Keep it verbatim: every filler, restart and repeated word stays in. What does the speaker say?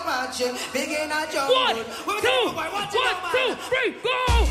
Apache, big in a jungle. One, two, one, two, three, go!